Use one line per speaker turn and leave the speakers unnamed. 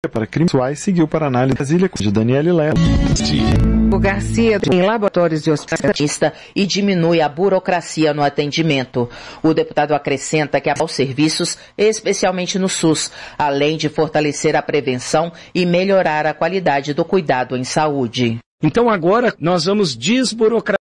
para crimes sexuais seguiu para análise Brasília de Daniele Lelo.
O Garcia em laboratórios de hospital e diminui a burocracia no atendimento. O deputado acrescenta que há serviços, especialmente no SUS, além de fortalecer a prevenção e melhorar a qualidade do cuidado em saúde.
Então agora nós vamos desburocratizar